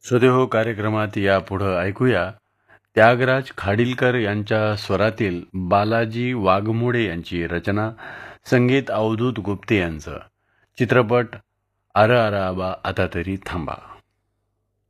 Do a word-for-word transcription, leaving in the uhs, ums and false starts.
श्रोतेहो, कार्यक्रमात या पुढं ऐकूया त्यागराज खाडीलकर यांच्या स्वरातील बालाजी वाघमोडे यांची रचना, संगीत अवधूत गुप्ते यांचं. चित्रपट आर आर आबा आता तरी थांबा.